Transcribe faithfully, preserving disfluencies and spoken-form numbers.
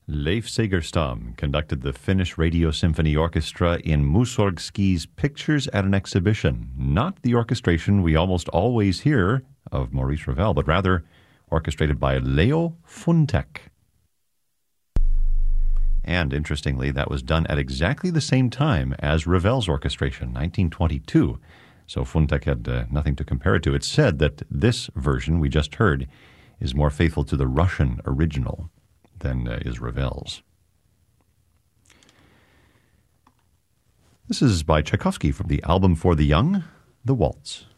Leif Segerstam conducted the Finnish Radio Symphony Orchestra in Mussorgsky's Pictures at an Exhibition, not the orchestration we almost always hear of Maurice Ravel, but rather orchestrated by Leo Funtek. And interestingly, that was done at exactly the same time as Ravel's orchestration, nineteen twenty-two. So Funtek had uh, nothing to compare it to. It's said that this version we just heard is more faithful to the Russian original than uh, is Ravel's. This is by Tchaikovsky from the album For the Young, The Waltz.